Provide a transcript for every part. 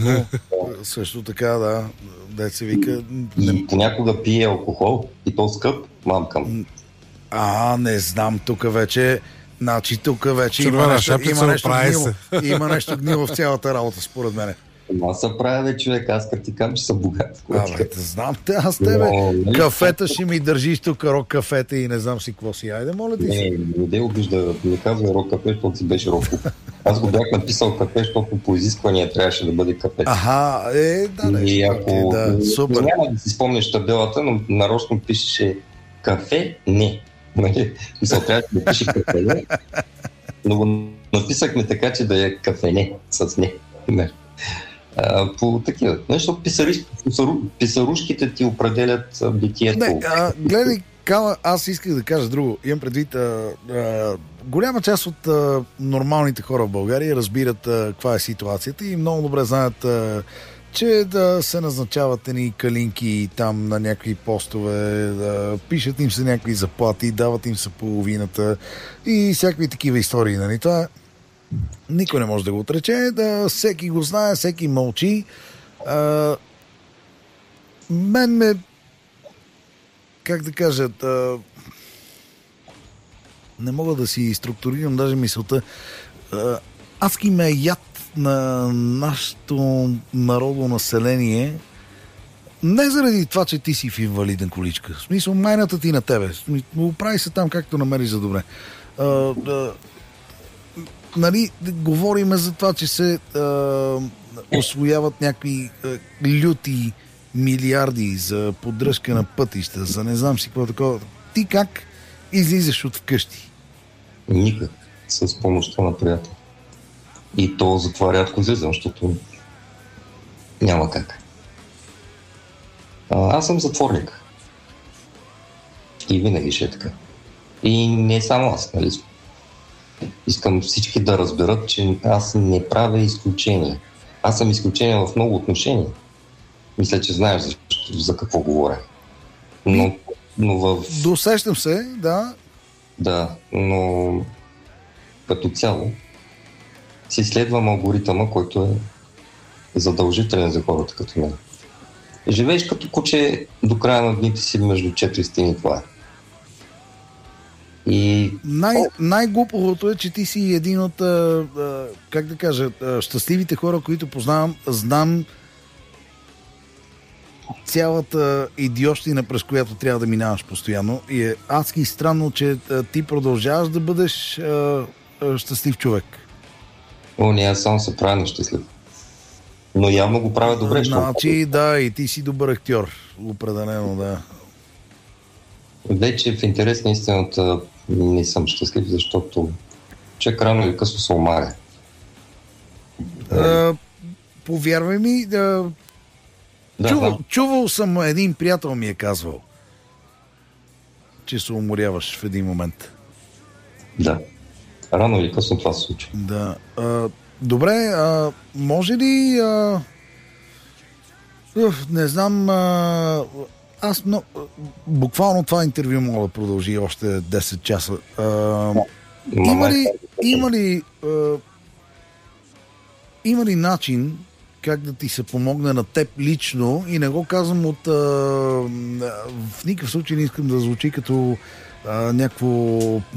Но също така, да, дет се вика... И понякога пие алкохол и то скъп, мамкам. Не знам, тук вече... Значи тук вече има нещо гнило в цялата работа, според мен. Това се прави, човек, аз като ти кажа, че съм богат. Знам те, аз тебе. Кафета ще ми държиш тук, рок кафета и не знам си какво си. Айде, моля ти си. Не обижда, не казва рок кафе, защото си беше рок. Аз го бях написал кафе, защото по изисквания трябваше да бъде кафе. И ако няма да си спомнеш табелата, но нарочно пишеше кафе, не. Мисля, трябваше да пише кафе, не. Но го написахме така, че да е кафе, не, с не. По такива. Защото писарушките ти определят битието. Гледай, Кала, аз исках да кажа друго. Имам предвид, голяма част от нормалните хора в България разбират каква е ситуацията и много добре знаят, че да се назначават едни калинки там на някакви постове, пишат им се някакви заплати, дават им се половината и всякакви такива истории. Нали? Това никой не може да го отрече, всеки го знае, всеки мълчи. Мен ме, как да кажа, не мога да си структурирам даже мисълта. Адски ме е яд на нашето народно население, не заради това, че ти си в инвалиден количка. В смисъл, майната ти на тебе. Оправи се там както намериш за добре. Нали, говориме за това, че се освояват някакви люти милиарди за поддръжка на пътища, за не знам си какво такова. Ти как излизаш от вкъщи? Никак. С помощта на приятел. И то за това рядко излизам, защото няма как. Аз съм затворник. И винаги ще е така. И не само аз, нали? Искам всички да разберат, че аз не правя изключение. Аз съм изключение в много отношения. Мисля, че знаеш за какво говоря. Но Досещам се, да. Да, но като цяло си следвам алгоритъма, който е задължителен за хората като мен. Живееш като куче до края на дните си между 4 стени, това е. И... Най-глупавото е, че ти си един от, как да кажа, щастливите хора, които познавам. Знам цялата идиощина, през която трябва да минаваш постоянно. И е адски странно, че ти продължаваш да бъдеш щастлив човек. Не, аз само се правя нещастлив. Но явно го правя добре. Значи, да, и ти си добър актьор. Определено, да. Вече в интерес на истината не съм щастлив, защото човек рано или късно се омаря. Повярвай ми, чувал съм, един приятел ми е казвал, че се уморяваш в един момент. Да. Рано или късно това се случва. Да. Добре, може ли... не знам... буквално това интервю мога да продължи още 10 часа. Има ли начин как да ти се помогне на теб лично, и не го казвам от... в никакъв случай не искам да звучи като някакво...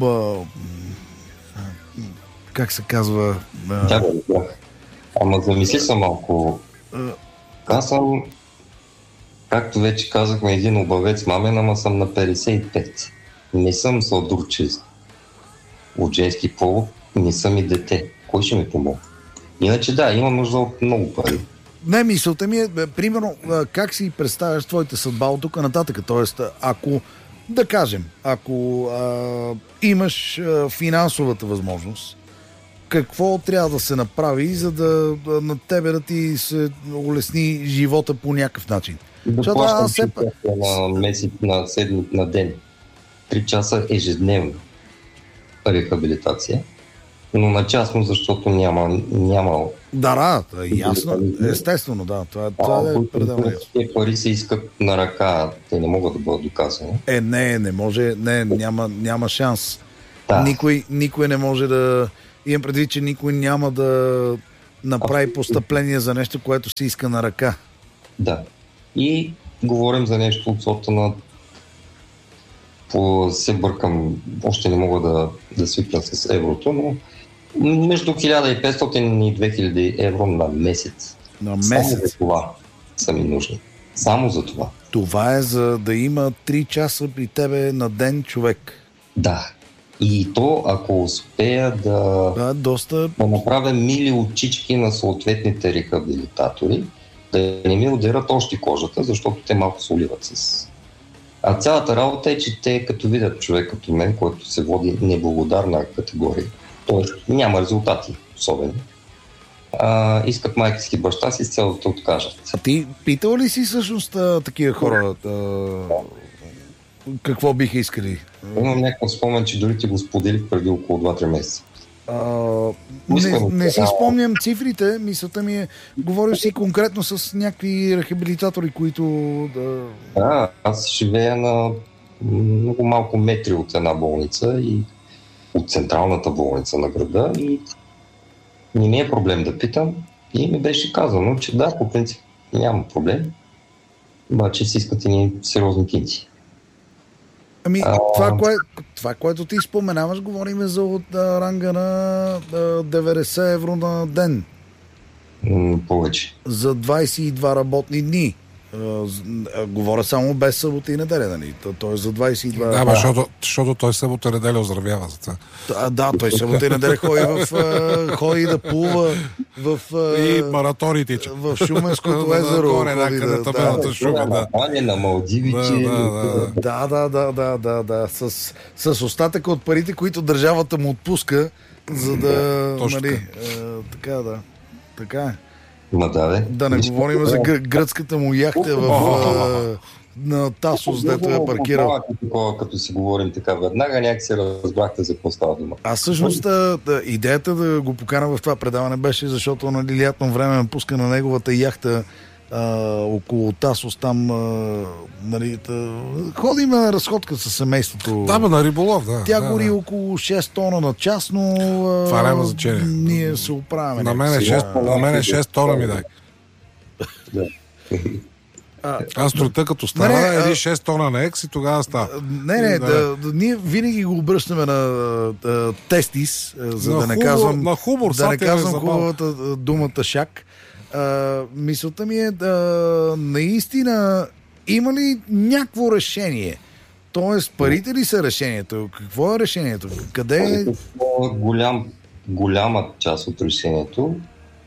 как се казва... Да. Ама замисли се малко. Аз съм, както вече казахме, един обавец мамен, ама съм на 55. Не съм сладурчест от женски пол, не съм и дете. Кой ще ми помогне? Иначе да, имам нужда от много пари. Не, мисълта ми е, примерно, как си представяш твоята съдба от тук нататък? Тоест, ако, да кажем, ако имаш финансовата възможност, какво трябва да се направи, за да на тебе да ти се улесни живота по някакъв начин? Да плащам 3 часа на месец, на ден. 3 часа ежедневно рехабилитация. Но на частно, защото няма... Да, ясно. Естествено, да. Това е пределно ясно. Тези пари се искат на ръка. Те не могат да бъдат доказани. Не може. Няма шанс. Да. Никой не може да... Имам предвид, че никой няма да направи постъпление за нещо, което се иска на ръка. Да. И говорим за нещо от сорта на се бъркам, още не мога да свикна с еврото, но между 1500 и 2000 евро на месец. На месец? Само за това са ми нужни. Само за това. Това е за да има 3 часа при тебе на ден човек. Да. И то, ако успея да направя мили очички на съответните рехабилитатори, да не ми ударят още кожата, защото те малко се уливат с... А цялата работа е, че те като видят човек като мен, който се води неблагодарна категория, т.е. няма резултати особено, искат майка си и баща си с цел да те откажат. А ти питал ли си всъщност такива хора какво биха искали? Имам някакъв спомен, че дори ти го споделих преди около 2-3 месеца. Не си спомням цифрите, мисълта ми е, говориш си конкретно с някакви рехабилитатори, които... Да, аз живея на много малко метри от една болница и от централната болница на града и не ми е проблем да питам и ми беше казано, че да, по принцип няма проблем, обаче си искат и ни сериозни кинти. Ами, това, което ти споменаваш, говорим за от ранга на 90 евро на ден. Повече. За 22 работни дни. Говоря само без събота и неделя, нали? Той е за 22... Да, защото той събота и неделя оздравява за това. Да, той събота и неделя ходи да плува в... И маратори тича. В Шуменското езеро. Горе някъде табелата Шумен, да. На Малдивичи. Да. С остатъка от парите, които държавата му отпуска, за да... Така е. Да не говорим за гръцката му яхта на Тасос, дето е паркирал. Като си говорим така веднага, някакси разбрахте за какво става дума. А всъщност идеята да го покана в това предаване беше, защото лятно време ме пуска на неговата яхта около Тасос, там ходим на разходка с семейството. Да, на риболов, да. Тя гори около 6 тона на час, но това няма значение. Ние се оправяме. На мен е 6 тона ми дай. Аз труда като стана, еди 6 тона на екс и тогава става. Ние винаги го обръщаме на тестис, за да не казвам на хумор, да не казвам хубавата думата шак. Мисълта ми е наистина има ли някакво решение? Тоест, парите ли са решението? Какво е решението? Къде е? Голяма част от решението.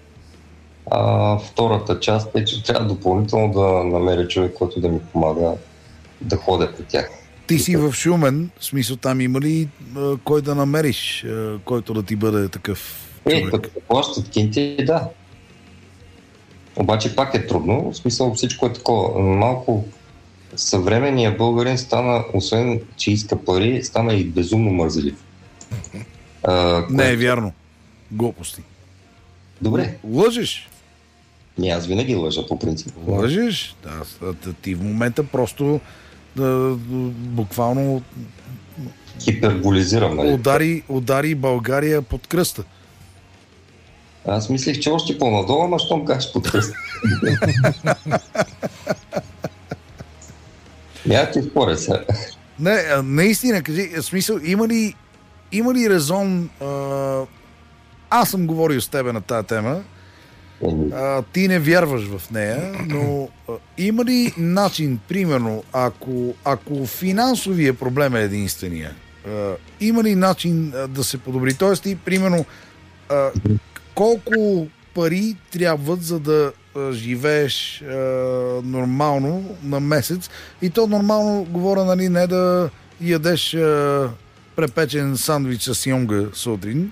Втората част е, че трябва допълнително да намеря човек, който да ми помага да ходя при тях. Ти си в Шумен, в смисъл там има ли кой да намериш, който да ти бъде такъв човек? Като плащат кинти, да. Обаче пак е трудно, в смисъл всичко е такова. Малко съвременният българин стана, освен че иска пари, стана и безумно мързелив. Не е вярно. Глупости. Добре. Лъжеш. Не, аз винаги лъжа по принцип. Лъжеш? Да, ти в момента просто буквално хиперболизирам, нали? Удари България под кръста. Аз мислих, че още по-надолу, ама щом кажеш под кръста. Няма ти споря сега. Не, наистина, кажи, в смисъл, има ли резон... Аз съм говорил с тебе на тази тема. Ти не вярваш в нея, но има ли начин, примерно, ако финансовия проблем е единствения, има ли начин да се подобри? Тоест ти, примерно, колко пари трябват, за да живееш нормално на месец? И то нормално говоря, нали, не да ядеш препечен сандвич с йонга сутрин.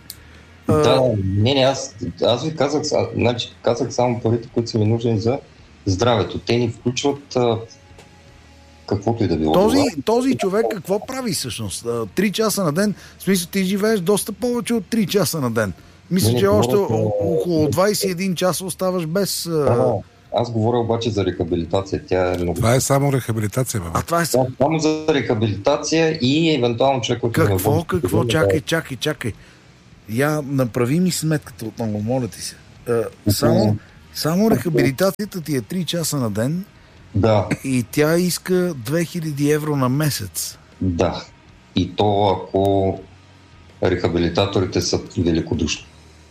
Аз ви казах само парите, които са ми нужни за здравето. Те ни включват каквото и да било. Този човек какво прави всъщност? 3 часа на ден, в смисъл ти живееш доста повече от 3 часа на ден. Мисля, че още около 21 часа оставаш без... Аз говоря обаче за рехабилитация. Тя е много... Това е само рехабилитация, бе. Това е само за рехабилитация и евентуално човек... Какво? Чакай. Я направи ми сметката отново, моля ти се. Само рехабилитацията ти е 3 часа на ден. Да. И тя иска 2000 евро на месец. Да. И то ако рехабилитаторите са великодушни.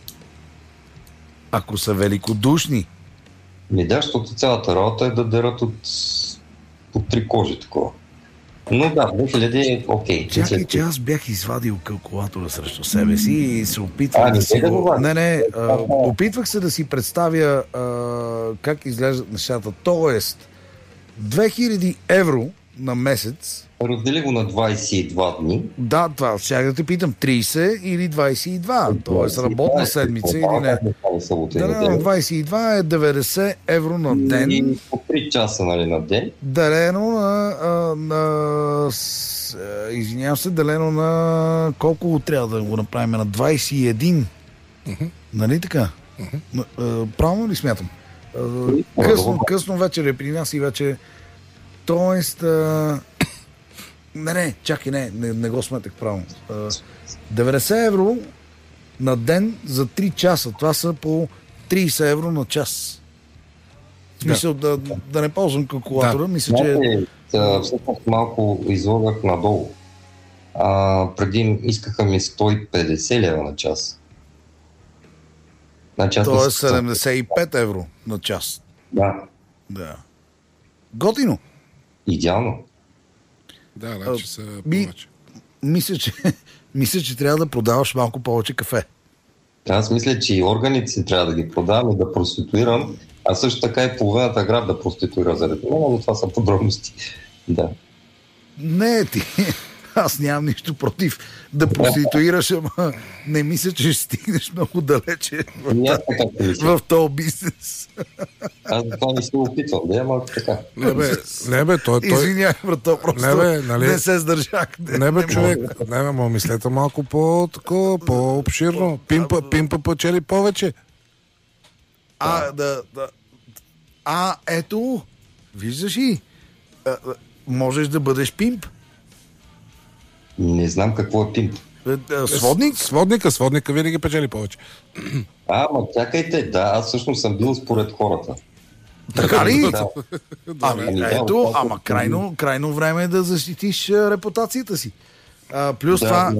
Ако са великодушни? Да, защото цялата работа е да дерат от 3 кожи такова. Но да, 2000 е окей. Чакай, че аз бях извадил калкулатора срещу себе си и се опитвах да си го... Опитвах се да си представя как изглеждат нещата. Тоест, 2000 евро на месец... Раздели го на 22 дни. Да, това ще да те питам, 30 или 22. Тоест, работна седмица или не. Да, на 22 е 90 евро на ден. И по 3 часа, нали, на ден. Делено на извинявам се, делено на колко трябва да го направим? На 21. Нали така? Правилно ли смятам? Късно вечер е при нас и вече... Тоест... Не го сметах правилно. 90 евро на ден за 3 часа. Това са по 30 евро на час. В смисъл да не ползвам калкулатора. Мисля, че... Всъщност малко излагах надолу. Преди искаха ми 150 лева на час. Тоест 75 евро на час. Да. Готино. Идеално. Да, значи са повече. Мисля, че трябва да продаваш малко повече кафе. Аз мисля, че и органите си трябва да ги продавам и да проституирам, а също така и половината град да проституира заради това, но това са подробности. Да. Не, аз нямам нищо против да проституираш, ама не мисля, че ще стигнеш много далече в този бизнес. Аз това не се опитвам, ама така. Той... Извинявай, брато, просто не се сдържах. Човек, мислете малко по-обширно. Пимпа печели повече. Ето, виждаш ли, можеш да бъдеш пимп. Не знам какво е пимп. Сводник? Сводника винаги печели повече. Ама чакайте, да, аз всъщност съм бил според хората. Така ли? Да. Ама крайно време е да защитиш репутацията си. Плюс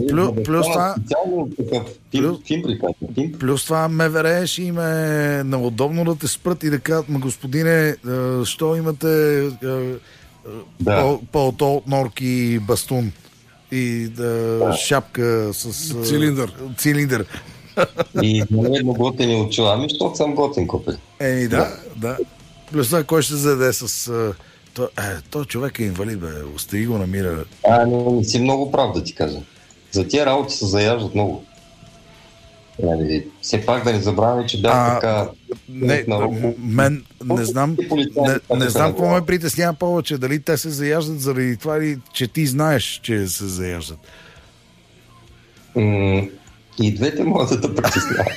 това МВР ще им е неудобно да те спрат и да кажат, господине, що имате пълто от норки и бастун и шапка с цилиндър. И едно готени очила. Ами, защото съм готен, копе. Да. Плюс това, кой ще заде с... Той човек е инвалид, остави го намира. Не си много прав да ти кажа. За тия работи се заяждат много. Все пак да не забравяме, че бях така... Не знам какво ме притеснява повече. Дали те се заяждат заради това или че ти знаеш, че се заяждат. И двете могат да притесняват.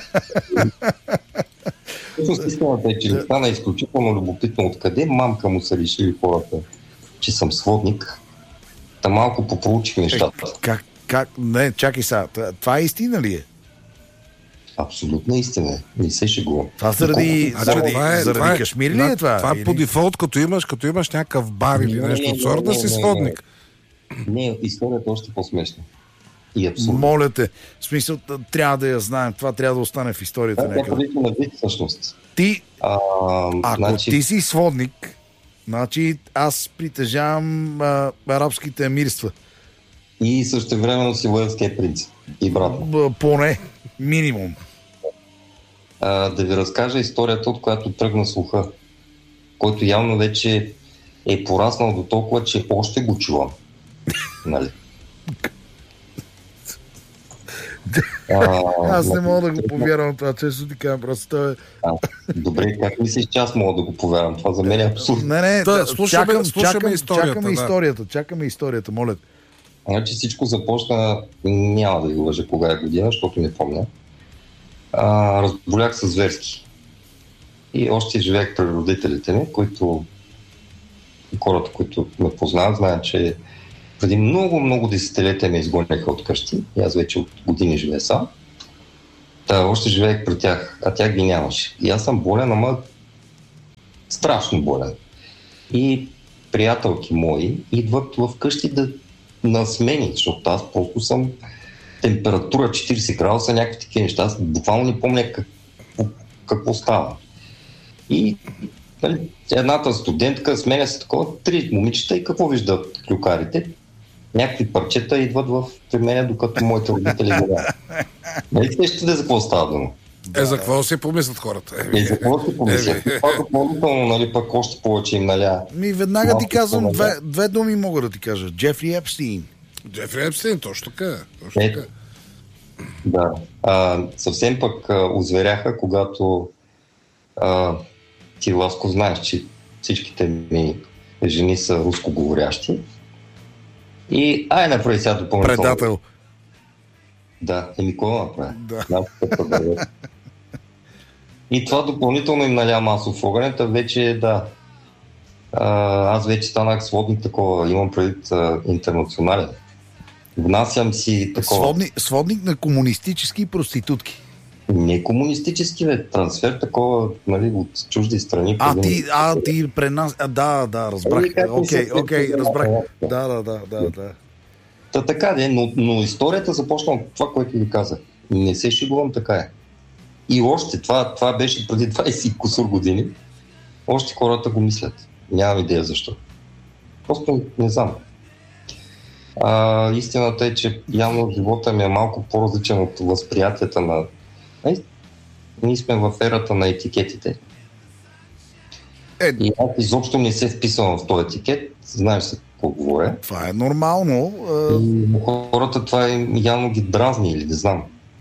Истината е, че ми стана изключително любопитно откъде мамка му са решили хората, че съм сводник. Та малко попроучих нещата. Не, чакай сега. Това истина ли е? Абсолютна истина. Не се шегувам. Това заради Кашмир ли е това? Това по дефолт, като имаш някакъв бар или нещо от сорта, си сводник. Не, историята е още по-смешна. Моля те, в смисъл, трябва да я знаем. Това трябва да остане в историята. Ако ти си сводник, значи аз притежавам арабските емирства. И същевременно си уелския принц. И брат. Поне, минимум. Да ви разкажа историята, от която тръгна слуха, който явно вече е пораснал до толкова, че още го чувам. Нали? Аз не мога да го повярвам това, често ти кажа, просто е... Добре, как мислиш, че аз мога да го повярвам? Това за мен е абсурдно. Чакаме историята, моля. Значи всичко започна, няма да ви лъжа кога е година, защото не помня. Разболях се зверски. И още живеех при родителите ми, които хората, които ме познават, знаят, че преди много десетилетия ме изгоняха от къщи. И аз вече от години живея сам. Още живеех при тях, а тях ги нямаше. И аз съм болен, ама страшно болен. И приятелки мои идват вкъщи да насмени, защото аз просто съм температура 40 градуса, някакви такива неща. Аз буквално не помня какво става. И едната студентка сменя се такова, 3 момичета и какво виждат клюкарите? Някакви парчета идват при мен, докато моите родители говорят. Нали ще за какво става дума? За какво си помислят хората? За какво си помислят? Това допълнително, нали, пък още повече им наля. Веднага ти казвам, две думи мога да ти кажа. Джефри Епстин. Джефри Епстин, точно така. Да. Съвсем пък озверяха, когато ти, Ласко, знаеш, че всичките ми жени са рускоговорящи. И направи сега допълнително. Предател. Да, кой направи? Да. И това допълнително им наля масов огънята. Вече, аз вече станах сводник такова, имам предвид интернационален. Внасям си такова... Сводник на комунистически проститутки. Не комунистически, трансфер такова, нали, от чужди страни. Ти пренас... Да, разбрах. Окей, разбрах. Да. Така, но историята започна от това, което ви казах. Не се шегувам, така е. И още, това беше преди 20 кусур години. Още хората го мислят. Нямам идея защо. Просто не знам. Истината е, че явно живота ми е малко по-различен от възприятията на... Ние сме в ерата на етикетите. И аз изобщо не се вписвам в този етикет. Знаеш се какво говоря. Това е нормално. Хората това явно ги дразни или не знам.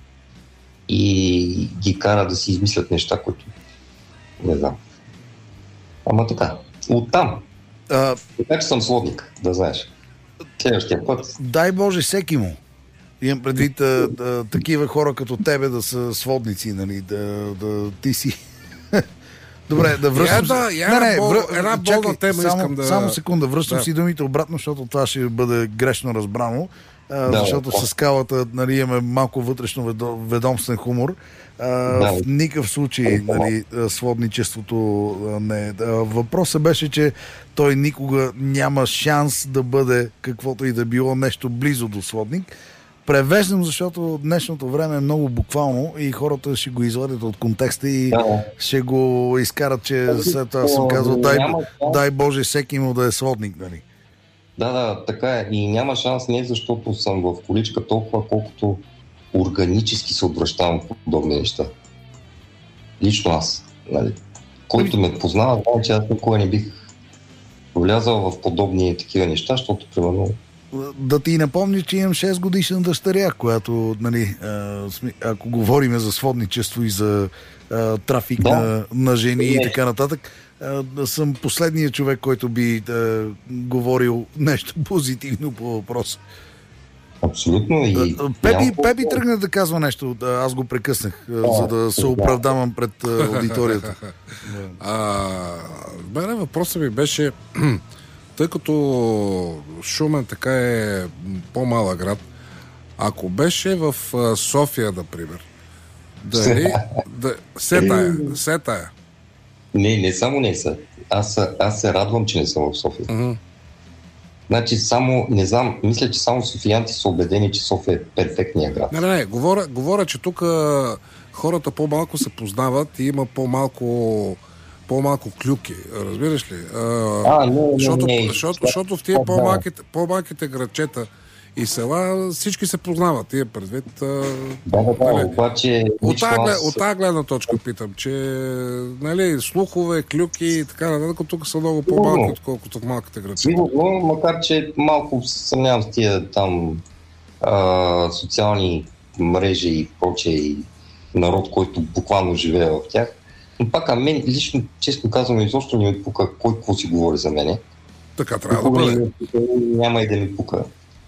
И ги кара да си измислят неща, които не знам. Ама така. Оттам. Така че съм сводник, да знаеш. Следващия път. Дай Боже всеки му. Имам предвид такива хора като тебе да са сводници, нали, да ти си... Добре, да връщам... Една болна тема искам да... Само секунда, връщам си думите обратно, защото това ще бъде грешно разбрано, защото с скалата, нали, имаме малко вътрешно ведомствен хумор. В никакъв случай, нали, сводничеството не е. Въпросът беше, че той никога няма шанс да бъде каквото и да било нещо близо до сводник. Превеждам, защото днешното време е много буквално и хората ще го извадят от контекста и ще го изкарат, че след това съм казал дай Боже всеки му да е сводник, нали? Да, така е. И няма шанс не защото съм в количка толкова, колкото органически се отвръщавам в подобни неща. Лично аз. Нали? Който ме познава, знае, че аз никога не бих влязал в подобни такива неща, защото примерно да ти напомня, че имам 6 годишна дъщеря, която, нали, ако говорим за сводничество и за трафик на жени и така нататък, съм последният човек, който би говорил нещо позитивно по въпроса. Мене Пепи тръгна да казва нещо, аз го прекъснах, за да се оправдавам пред аудиторията. Мене въпросът ми беше, тъй като Шумен така е по-малък град, ако беше в София, например, се тая. Не само не са. Аз се радвам, че не съм в София. Mm-hmm. Значи не знам, мисля, че само софиянти са убедени, че София е перфектният град. Не, говоря, че тук хората по-малко се познават и има по-малко клюки, разбираш ли? Защото в тия по-малките градчета и села всички се познават, тия предвид. Обаче... От тази гледна точка питам, че, нали, слухове, клюки и така нататък, тук са много по-малки, отколкото в малките градчета. Сигурно, макар че малко съмнявам с тия там социални мрежи и прочее и народ, който буквално живее в тях. Но пак, мен лично, честно казвам, изобщо не ми пука кой какво си говори за мене. Така трябва да бъде. Няма и да ми пука.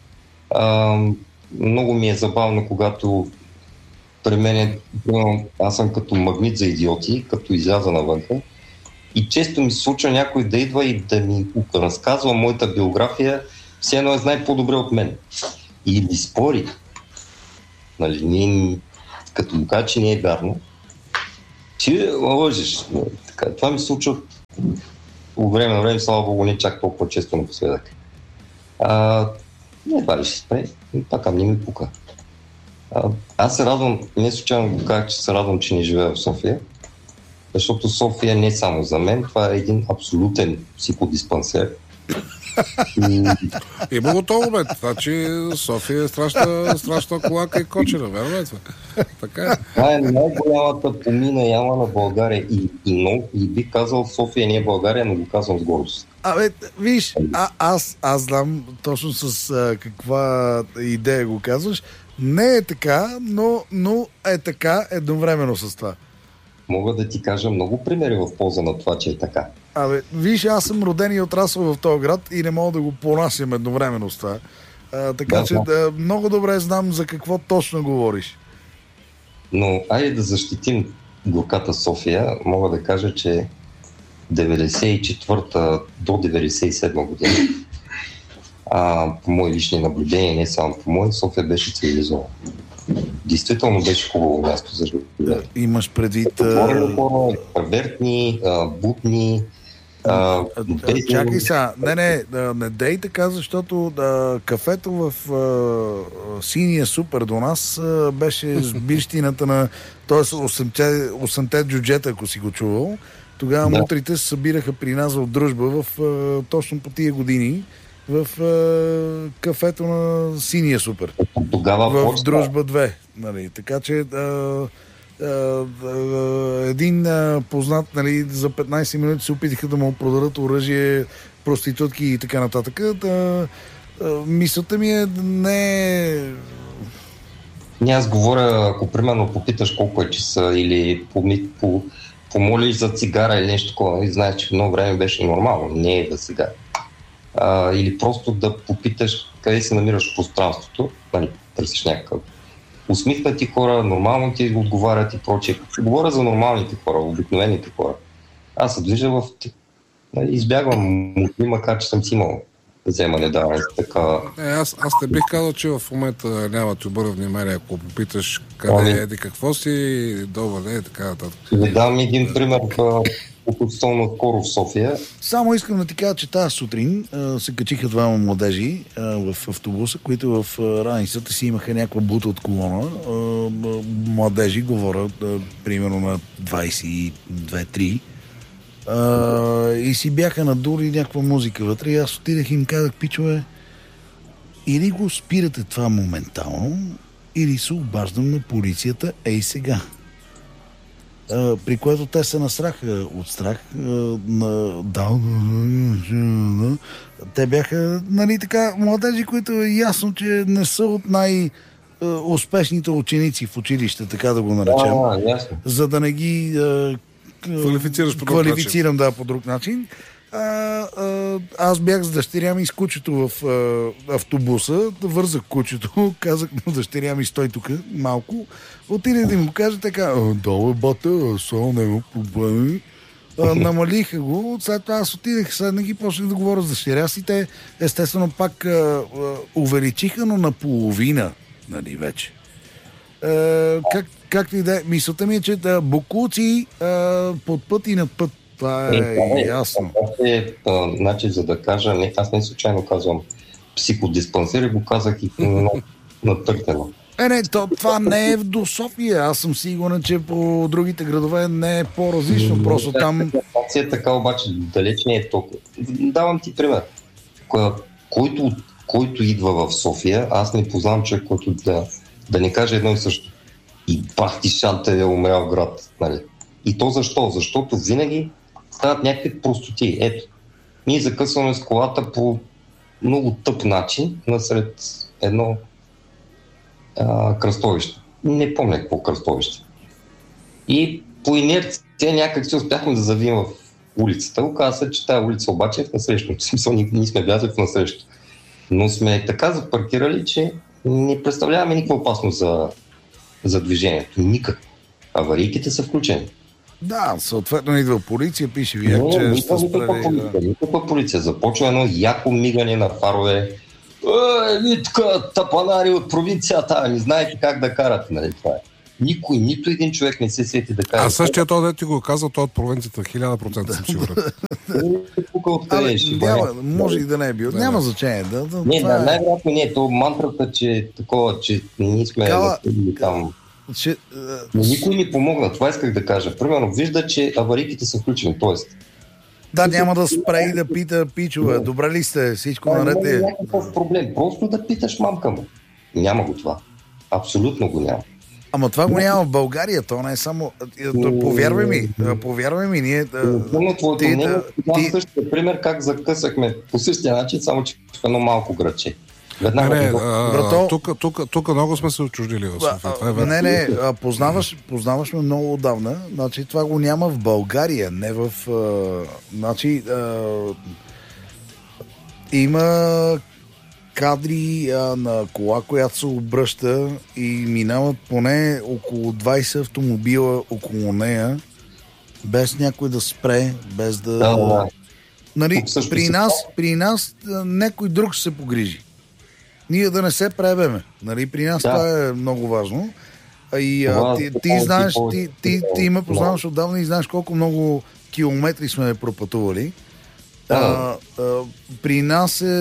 Много ми е забавно, когато при мен аз съм като магнит за идиоти, като изляза навънка. И често ми се случва някой да идва и да ми разказва моята биография, все едно знае по-добре от мен. Или спори. Нали, като му кажа, че не е вярно, ти лъжиш. Така, това ми се случва по време на време, слава Богу, не чак толкова често напоследък. Не, това ли ще спре, пак не ми пука. Аз се радвам, не случайно го казах, че се радвам, че не живея в София, защото София не е само за мен, това е един абсолютен психодиспансер. Има готово, бе. Значи София е страшна колака и кочера, верно е това? Така е. Това е най-голямата помина яма на България и бих казал, София не е България, но го казвам с гордост. Виж, аз знам точно с каква идея го казваш. Не е така, но е така едновременно с това. Мога да ти кажа много примери в полза на това, че е така. Виж, аз съм роден и отрасъл в този град и не мога да го понасям едновременно с това. Така че много добре знам за какво точно говориш. Но айде да защитим горката София. Мога да кажа, че 94-та до 97 година, по мои лични наблюдения, не само по мои, София беше цивилизована. Действително беше хубаво място за живеене. Имаш предвид... Отворени хора, первертни, бутни... Чакай сега, не дей така, защото кафето в синия супер до нас беше сбирщината на... т.е. 8-те джуджета, ако си го чувал. Тогава мутрите се събираха при нас в дружба точно по тия години в кафето на синия супер. Тогава в дружба 2. Нали. Така че един познат, нали, за 15 минути се опитаха да му продадат оръжие, проститутки и така нататък. Мисълта ми е не... Аз говоря, ако примерно попиташ колко е часа или помолиш за цигара или нещо такова, и знаеш, че много време беше нормално, не е да сега. Или просто да попиташ къде се намираш в пространството, нали, търсиш някакъв усмихнати хора, нормално ти отговарят и прочее. Ще говоря за нормалните хора, обикновените хора. Аз се движа избягвам мутни, макар че съм си имал вземане, така... Аз не бих казал, че в момента няма ти обърна внимание, ако попиташ къде еди, какво си, добър, така нататък. Да дам един пример относително скоро в София. Само искам да ти кажа, че тази сутрин се качиха двама младежи в автобуса, които в раницата си имаха някаква бута от колона. Младежи, говоря, примерно на 22-3. И си бяха надули някаква музика вътре. И аз отидах и им казах: пичове, или го спирате това моментално, или се обаждам на полицията сега. При което те се насраха от страх. Те бяха, нали, така, младежи, които е ясно, че не са от най-успешните ученици в училище, така да го наречем. За да не ги квалифицирам по друг начин. Аз бях с дъщеря ми с кучето в автобуса, вързах кучето, казах на дъщеря ми: стой тук малко. Отидах да му кажа така: долу бата, няма проблеми. Намалиха го, след това аз отидах, седнах и почнах да говоря с дъщеря си. Те естествено пак увеличиха, но наполовина, нали, вече. Както и да е, мисълта ми е, че боклуци под път и над път. Това е ясно. Значи, за да кажа, аз не случайно казвам психодиспансер, и го казах и натъртено. Това не е до София. Аз съм сигурен, че по другите градове не е по-различно. Просто там... Така обаче далеч не е толкова. Давам ти пример. Който идва в София, аз не познавам човек, който да не каже едно и също. И бахти шанта е умрял град. Нали? И то защо? Защото винаги стават някакви простоти. Ето, ние закъсваме с колата по много тъп начин насред едно кръстовище. Не помня какво кръстовище. И по инерция някак си успяхме да завием в улицата. Оказва се, че тази улица обаче е в насрещното. В смисъл, ние сме влязли в насреща. Но сме така запаркирали, че не представляваме никаква опасност за движението. Никак. Аварийките са включени. Да, съответно идва полиция, пише ви, че сте спрели. Никаква полиция. Започва едно яко мигане на фарове. Така, тапанари от провинцията, не знаете как да карате, нали това е. Никой, нито един човек не се сети да каже. А същия той, да ти го казал, той от провинцията 1000% съм сигурен. Може и да не е бил. Няма значение. Не, най-вероятно не е. То мантрата, че такова, че ние сме там. Но никой не помогна. Това исках да кажа. Примерно, вижда, че аварийките са включени. Тоест, да, няма да спре и да пита пичове. Добре ли сте? Всичко наред е. Няма някакъв проблем. Просто да питаш мамка му. Няма го това. Абсолютно го няма. Ама това го няма в България. То не е само... Повярвай ми, ние... Твоето мнение, същия пример, как закъсахме по същия начин, само че в едно малко граче. Тук много сме се отчуждили в София. Не, познаваш ме много отдавна. Значи това го няма в България, не в... Значи има кадри на кола, която се обръща и минават поне около 20 автомобила около нея, без някой да спре, без да... Нали, при нас някой друг ще се погрижи. Ние да не се пребеме. Нали, при нас това е много важно. И ти знаеш, ти ме познаваш отдавна и знаеш колко много километри сме пропътували. При нас е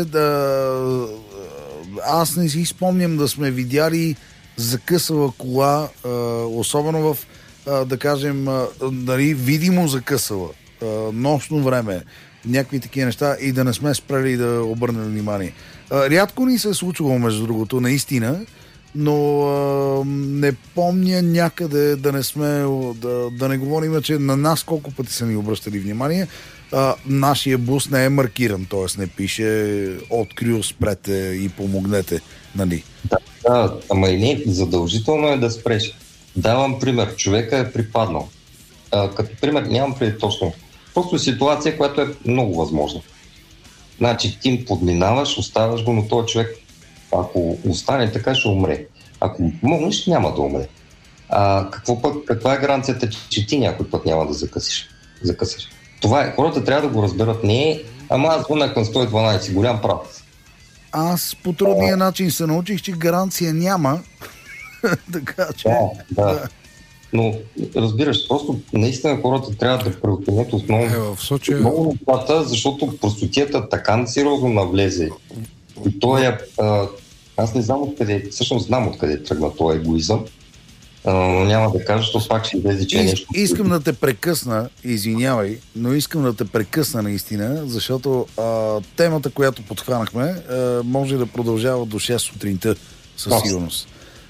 аз не си спомням да сме видяли закъсала кола, особено в да кажем, нали, видимо закъсала, нощно време, някакви такива неща и да не сме спрели да обърнем внимание. Рядко ни се е случвало, между другото, наистина, но не помня някъде да не сме, да не говорим, че на нас колко пъти са ни обръщали внимание. Нашия бус не е маркиран, т.е. не пише открил, спрете и помогнете, нали? Да, ама и не, задължително е да спреш. Давам пример, човека е припаднал. Като пример нямам преди точно. Просто ситуация, която е много възможна. Значи ти подминаваш, оставаш го, но този човек, ако остане така, ще умре. Ако му помогнеш, няма да умре. Каква е гаранцията, че ти някой път няма да закъсиш? Това е, хората трябва да го разберат. Не е, ама аз звънах на 112, голям прав. Аз по трудния начин се научих, че гаранция няма. Така че... Да. Но разбираш, просто наистина хората трябва да преоценят основно много нещата, защото простотията така сериозно навлезе. И той е... Аз не знам откъде, всъщност знам откъде тръгна този егоизъм. Няма да кажа, защото пак ще излезе, че е нещо... Искам да те прекъсна, извинявай, но искам да те прекъсна наистина, защото темата, която подхванахме, може да продължава до 6 сутринта със сигурност.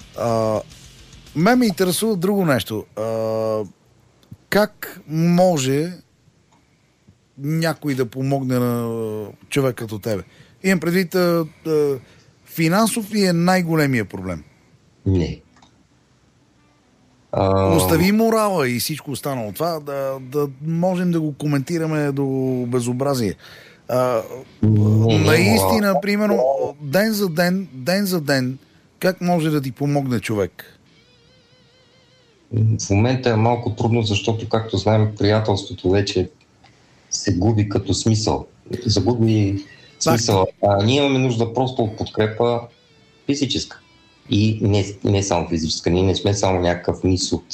Ме интересува друго нещо. Как може някой да помогне на човек като тебе? Имам предвид, финансов ли е най-големия проблем? Не. Остави морала и всичко останало. Това да можем да го коментираме до безобразие. Наистина, примерно, ден за ден, как може да ти помогне човек? В момента е малко трудно, защото, както знаем, приятелството вече се губи като смисъл. Загуби смисъл. Ние имаме нужда просто от подкрепа физическа. И не само физическа. Ние не сме само някакъв низ от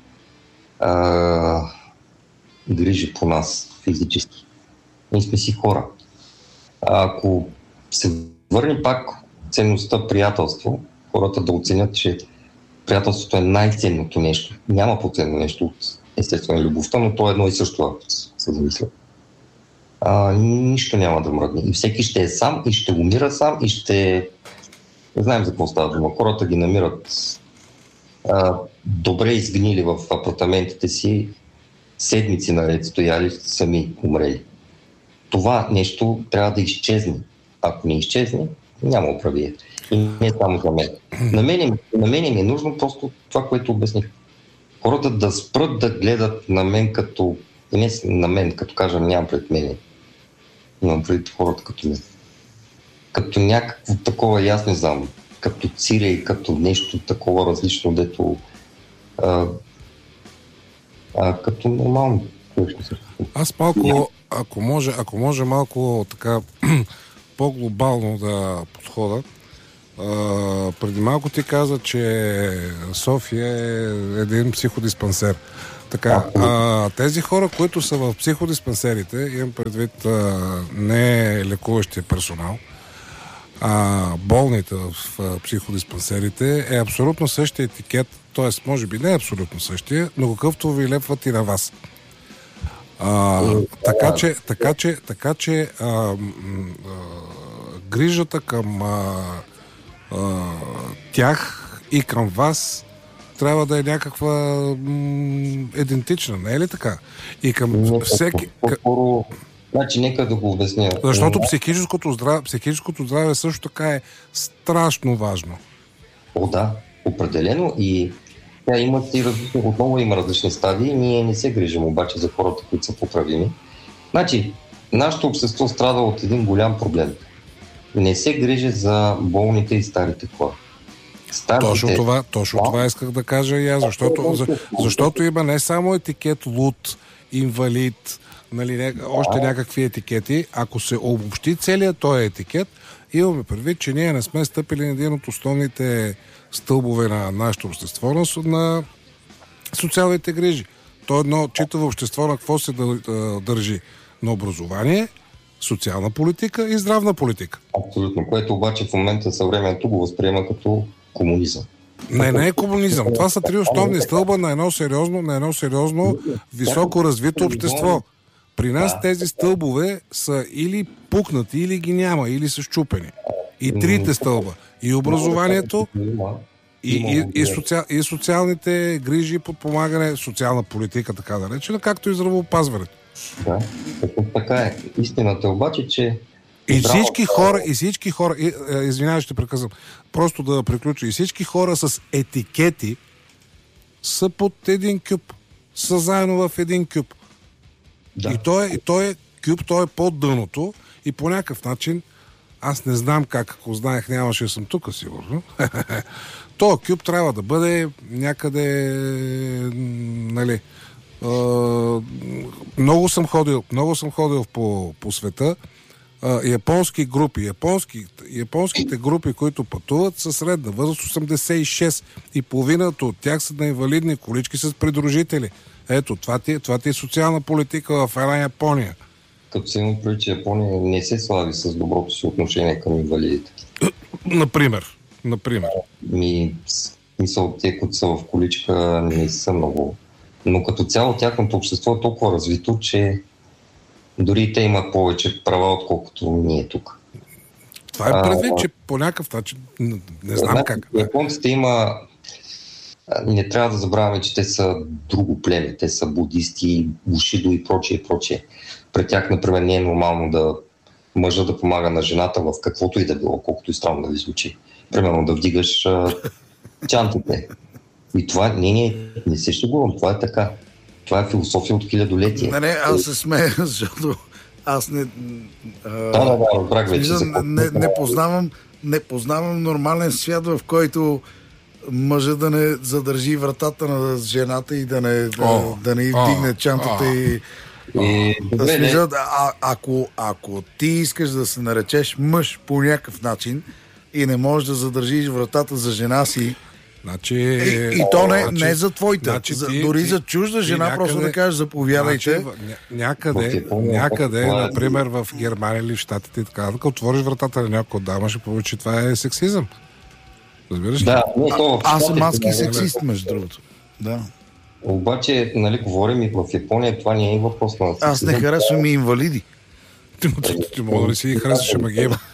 грижи по нас физически. Ние сме си хора. Ако се върне пак ценността приятелство, хората да оценят, че приятелството е най-ценното нещо. Няма по-ценно нещо от естествена любовта, но то е едно и също, ако се замисля. Нищо няма да мръдне. И всеки ще е сам и ще умира сам и ще... Не знаем за какво става дума. Хората ги намират добре изгнили в апартаментите си, седмици наред стояли, сами умрели. Това нещо трябва да изчезне. Ако не изчезне, няма оправие. И не само за мен. На мен ми е нужно просто това, което обясних. Хората да спрат да гледат на мен като... Не на мен, като кажа, нямам пред мене. Имам пред хората като мен. Като някакво такова, аз не знам, като цире и като нещо такова различно, дето като нормално. Аз малко, ако може малко така по-глобално да подхода, Преди малко ти каза, че София е един психодиспансер. Така, тези хора, които са в психодиспансерите, имам предвид не лекуващия персонал, болните в психодиспансерите, е абсолютно същия етикет, т.е. може би не е абсолютно същия, но какъвто ви лепват и на вас. Така че грижата към тях и към вас трябва да е някаква идентична, не е ли така? И към всеки... Значи, нека да го обясня. Защото психическото здраве също така е страшно важно. О, да, определено. И тя отново има различни стадии. Ние не се грижим обаче за хората, които са поправими. Значи, нашето общество страда от един голям проблем. Не се грижи за болните и старите хора. Точно това исках да кажа и аз, защото има не само етикет луд, инвалид, нали, още някакви етикети. Ако се обобщи целият този етикет, имаме предвид, че ние не сме стъпили на един от основните стълбове на нашето общество, на социалните грижи. То едно читаво общество на какво се държи? На образование, социална политика и здравна политика. Абсолютно, което обаче в момента съвременето го възприема като комунизъм. Не е комунизъм. Това са три основни стълба на едно сериозно високо развито общество. При нас тези стълбове са или пукнати, или ги няма, или са счупени. И трите стълба. И образованието, и социалните грижи, подпомагане, социална политика, така да речем, както и здравеопазването. Да, така е. Истината обаче, че и всички хора, извинявай, ще прекъсвам, просто да приключа, и всички хора с етикети са под един кюп, са заедно в един кюп. Да. И той е кюп, той е под дъното и по някакъв начин, аз не знам как, ако знаех, нямаше да съм тук, сигурно. Този кюп трябва да бъде някъде, нали, много съм ходил по света. Японски групи. Японските групи, които пътуват, са средна възраст 86 и половината от тях са на инвалидни колички с придружители. Ето, това ти е социална политика в една Япония. Като се има предвид, че Япония не се слави с доброто си отношение към инвалидите. Например. Мисъл, те, които са в количка, не са много. Но като цяло тяхното общество е толкова развито, че дори те имат повече права, отколкото ние тук. Това е предвид, че по някакъв начин не знам как. Японците не трябва да забравяме, че те са друго племе. Те са будисти, бушидо и прочее. При тях, например, не е нормално да мъжа да помага на жената в каквото и да било, колкото и странно да ви звучи. Примерно да вдигаш чантите. И това не се шегувам, това е така. Това е философия от хилядолетие. Аз се смея, защото аз не познавам нормален свят, в който мъжа да не задържи вратата на жената и да не вдигне чантата ако ти искаш да се наречеш мъж по някакъв начин и не можеш да задържиш вратата за жена си, и то не за твоите, дори за чужда жена, просто да кажеш заповядайте. Някъде, например в Германия или в Щатите, така, да отвориш вратата на някоя дама, ще получи, това е сексизъм. Разбираш ли? Да, аз съм адски сексист, между другото. Да. Обаче, нали, говорим и в Япония, това не е въпрос на сексизъм. Аз не харесвам и инвалиди. Ти мога да не си ги харесваш, ама ги има.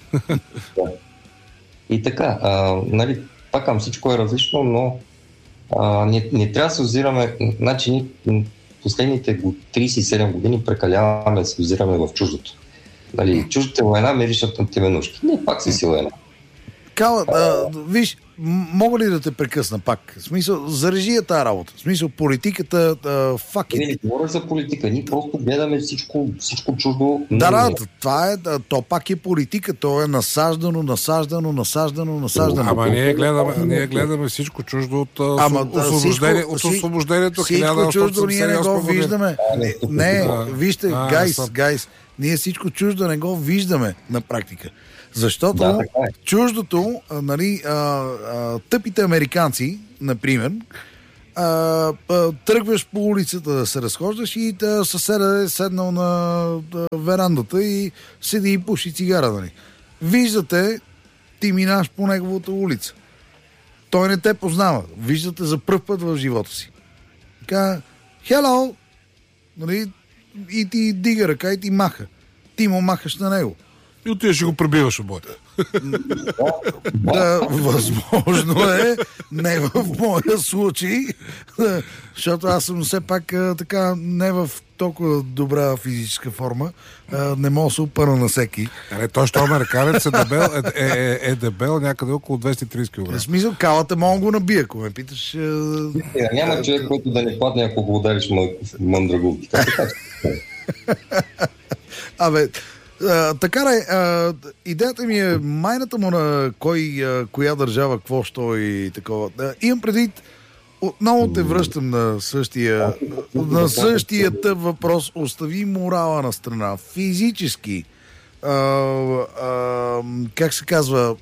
И така, нали, пак към всичко е различно, но не трябва да се озираме, значи последните 37 години прекаляваме да се озираме в чуждото. Нали, чуждата война меришат на теменушки. Не, пак си война. Кала, виж, мога ли да те прекъсна пак? В смисъл, зарежи тази работа. В смисъл, политиката, Не говоря за политика, ние просто гледаме всичко чуждо. Това е, то пак е политика, то е насаждано. Ама ние гледаме всичко чуждо от освобождението. Всичко чуждо ние не го виждаме. Вижте, гайс, ние всичко чуждо не го виждаме на практика. Защото чуждото, нали, тъпите американци, например, тръгваш по улицата да се разхождаш и съседа е седнал на верандата и седи и пуши цигара. Нали. Виждате, ти минаш по неговата улица. Той не те познава. Виждате за пръв път в живота си. Така, hello! Нали, и ти дига ръка и ти маха. Ти му махаш на него. И отиваш ще го пребиваш обоите. Да, възможно е. Не в моя случай. Защото аз съм все пак така не в толкова добра физическа форма. Не мога да се опъна на всеки. Точно американец е дебел някъде около 230 кг. В смисъл, калата мога да го набия, ако ме питаш. Няма човек, който да не падне, ако го удариш мъндрагулки. Абе, така идеята ми е майната му на коя държава, какво, що и такова. Имам предвид, отново те връщам на същия тъп въпрос. Остави морала на страна. Физически, как се казва,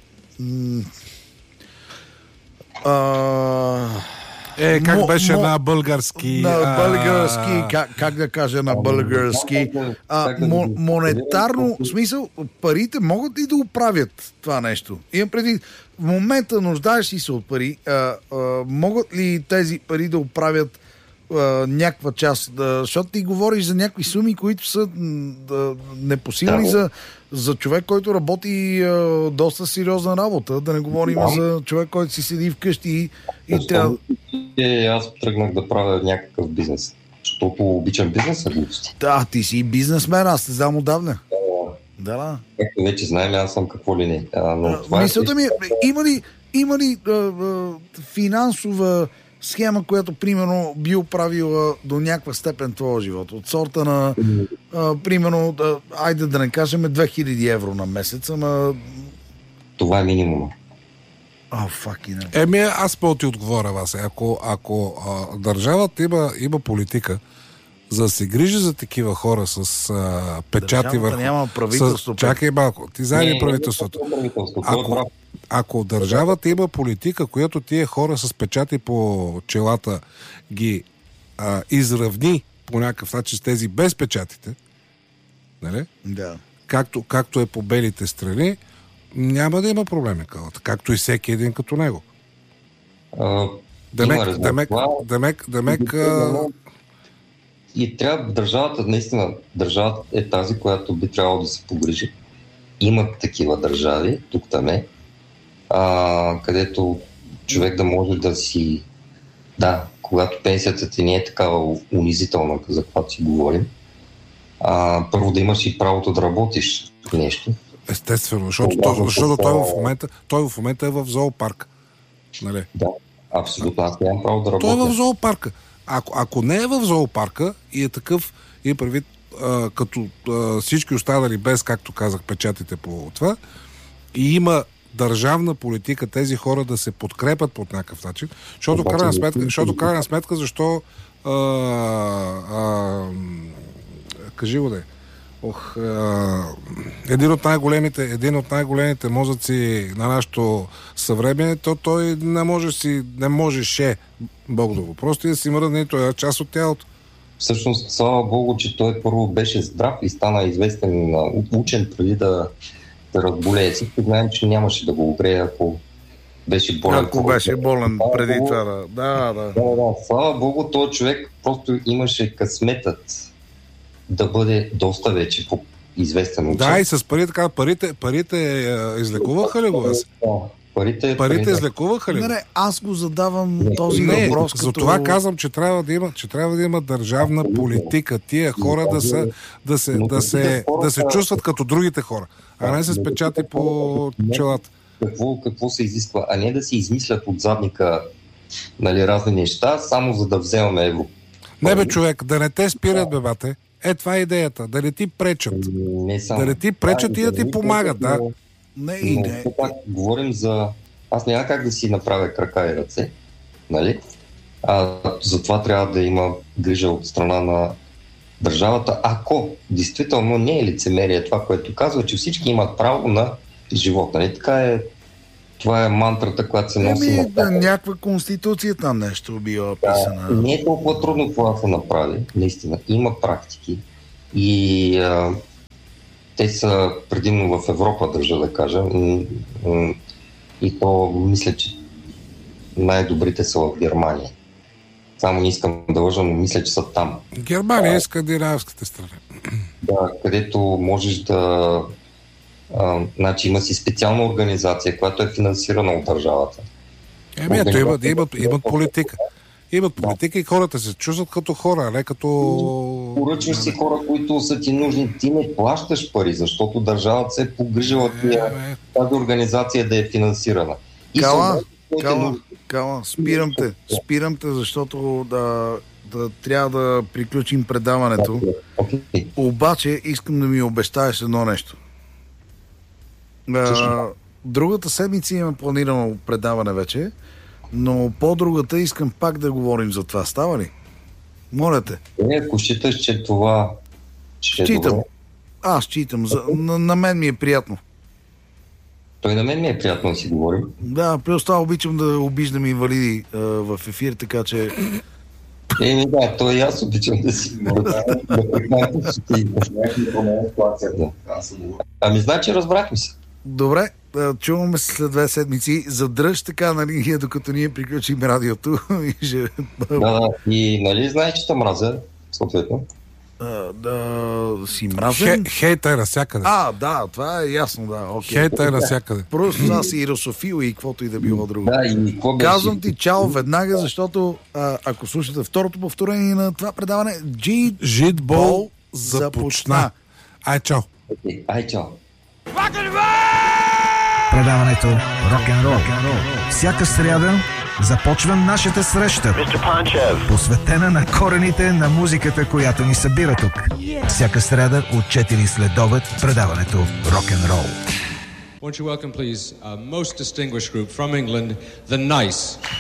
как беше на български? На български, как да кажа на български? Монетарно, в смисъл, парите могат ли да оправят това нещо? Имам преди, в момента нуждаеш ли се от пари, могат ли тези пари да оправят някаква част? Защото ти говориш за някакви суми, които са непосилни за човек, който работи доста сериозна работа. Да не говорим за човек, който си седи вкъщи и трябва... Аз тръгнах да правя някакъв бизнес. Защото обичам бизнеса, глупости. Да, ти си бизнесмен, аз те знам отдавна. Да. Както вече знаем, аз съм какво ли не. Мисълта ми, има ли финансова схема, която примерно би оправила до някаква степен твоя живот? От сорта на примерно, айде да не кажем 2000 евро на месец, ама... Това е минимума. Аз по-ти отговоря вас. Ако държавата има политика за да се грижи за такива хора с печати върху... няма правителство. Чакай малко. Ти знаеш ли правителството? Ако държавата има политика, която тия хора с печати по челата ги изравни по някакъв начин с тези без печатите, нали? Да. Както е по белите страни, няма да има проблеми, както и всеки един като него. Демек. И трябва държавата, наистина, държавата е тази, която би трябвало да се погрижи. Има такива държави, тук-там където човек да може да си... Да, когато пенсията ти не е такава унизителна, за каквато си говорим, първо да имаш и правото да работиш нещо. Естествено, защото той в момента е в зоопарк. Нали? Да, абсолютно. Аз нямам право да работя. Той е в зоопарка. Ако не е в зоопарка и е такъв, и предвид като всички останали без, както казах, печатите по това, и има държавна политика тези хора да се подкрепят по някакъв начин, защото крайна сметка защо кажи го да е. Един от най-големите мозъци на нашето съвремие, той не можеше Бог да го прости да си мръдне, той е част от тялото. Всъщност, слава Богу, че той първо беше здрав и стана известен учен преди да разболее. Всички знаем, че нямаше да го огрее, ако беше болен. Ако беше болен преди това, да. Слава Богу, този човек просто имаше късметът да бъде доста вече известен учен. Да, и с парите излекуваха ли го? Парите излекуваха ли? Не, аз го задавам този въпрос. Затова казвам, че трябва да има държавна политика. Тия хора да се чувстват като другите хора, а не с печати по челата. Какво се изисква? А не да си измислят от задника, нали, разни неща, само за да вземаме евро. Не бе, човек, да не те спират, бебате. Това е идеята. Да не ти пречат. Да не ти пречат и да ти помагат, да. Не. Говорим за... Аз няма как да си направя крака и ръце, нали? Затова трябва да има грижа от страна на държавата. Ако действително не е лицемерие това, което казва, че всички имат право на живота. И така е. Това е мантрата, която се носи на някаква конституция там нещо била писана. Не е толкова трудно това да се направи, наистина. Има практики и те са предимно в Европа, държа да кажа. И то мисля, че най-добрите са в Германия. Само не искам да лъжа, но мисля, че са там. Германия е скандинавските страни. Да, където можеш да... значи има си специална организация, която е финансирана от държавата. Ето, имат политика. Имат политика и хората се чувстват като хора, а не като... Поръчваш си хора, които са ти нужни. Ти не плащаш пари, защото държавата се е погрижила тази организация да е финансирана. Кала, спирам те, защото да трябва да приключим предаването. Okay. Обаче искам да ми обещаеш едно нещо. Другата седмица имам планирано предаване вече, но по-другата искам пак да говорим за това. Става ли? Моля те. Ако считаш, че това... Считам. Аз считам. На мен ми е приятно. Той на мен ми е приятно да си говорим. Да, плюс това обичам да обиждам инвалиди в ефир, така че... Да, то и аз обичам да си говоря. Ами, значи разбрахме се. Добре, чуваме се след 2 седмици. Задръж така на линия, докато ние приключим радиото. И нали знаеш, че те мразя, съответно? Да си мразен. Хейта е навсякъде. Да, това е ясно, да. Okay. Хейта е навсякъде. Просто аз си русофил и каквото и да било друго. Да, и казвам ти чао веднага, защото ако слушате второто повторение на това предаване, Житбол започна. Ай, чао. Ай, чао. Предаването Рок-н-рол. Всяка сряда започва нашата среща, посветена на корените на музиката, която ни събира тук. Всяка сряда от 4 следобед предаването Rock'n'Roll. Won't you welcome, please, a most distinguished group from England, The Nice.